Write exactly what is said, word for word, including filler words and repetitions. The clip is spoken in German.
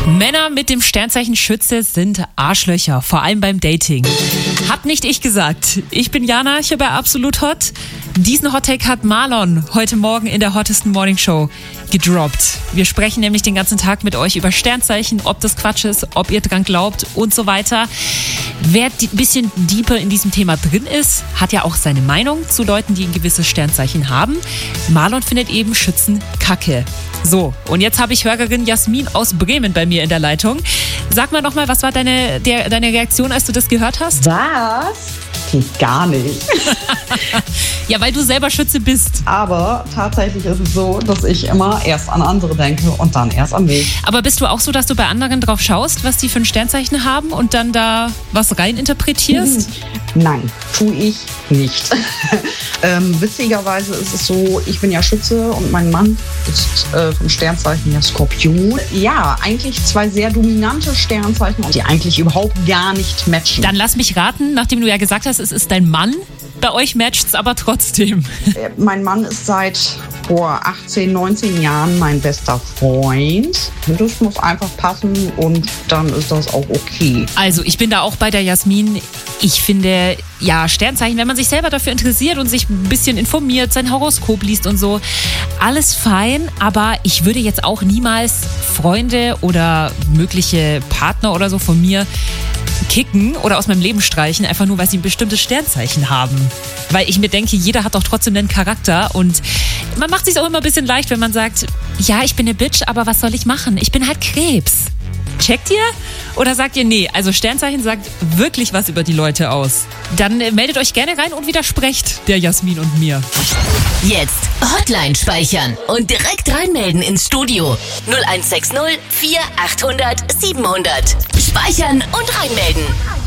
Männer mit dem Sternzeichen Schütze sind Arschlöcher, vor allem beim Dating. Hab nicht ich gesagt. Ich bin Jana, hier bei Absolut Hot. Diesen Hottake hat Marlon heute Morgen in der hottesten Morning Show gedroppt. Wir sprechen nämlich den ganzen Tag mit euch über Sternzeichen, ob das Quatsch ist, ob ihr dran glaubt und so weiter. Wer ein bisschen deeper in diesem Thema drin ist, hat ja auch seine Meinung zu Leuten, die ein gewisses Sternzeichen haben. Marlon findet eben Schützen kacke. So, und jetzt habe ich Hörerin Jasmin aus Bremen bei mir in der Leitung. Sag mal nochmal, was war deine, der, deine Reaktion, als du das gehört hast? Was? Geht gar nicht. Ja, weil du selber Schütze bist. Aber tatsächlich ist es so, dass ich immer erst an andere denke und dann erst an mich. Aber bist du auch so, dass du bei anderen drauf schaust, was die für ein Sternzeichen haben und dann da was reininterpretierst? Nein, tue ich nicht. ähm, witzigerweise ist es so, ich bin ja Schütze und mein Mann ist äh, vom Sternzeichen ja Skorpion. Ja, eigentlich zwei sehr dominante Sternzeichen, die eigentlich überhaupt gar nicht matchen. Dann lass mich raten, nachdem du ja gesagt hast, es ist dein Mann. Bei euch matcht's aber trotzdem. Äh, mein Mann ist seit vor achtzehn, neunzehn Jahren mein bester Freund. Das muss einfach passen und dann ist das auch okay. Also ich bin da auch bei der Jasmin. Ich finde, ja, Sternzeichen, wenn man sich selber dafür interessiert und sich ein bisschen informiert, sein Horoskop liest und so, alles fein, aber ich würde jetzt auch niemals Freunde oder mögliche Partner oder so von mir kicken oder aus meinem Leben streichen, einfach nur, weil sie ein bestimmtes Sternzeichen haben. Weil ich mir denke, jeder hat doch trotzdem einen Charakter und man macht sich auch immer ein bisschen leicht, wenn man sagt, ja, ich bin eine Bitch, aber was soll ich machen? Ich bin halt Krebs. Checkt ihr? Oder sagt ihr, nee, also Sternzeichen sagt wirklich was über die Leute aus? Dann äh, meldet euch gerne rein und widersprecht der Jasmin und mir. Jetzt Hotline speichern und direkt reinmelden ins Studio. null eins sechs null vier achthundert siebenhundert. Speichern und reinmelden.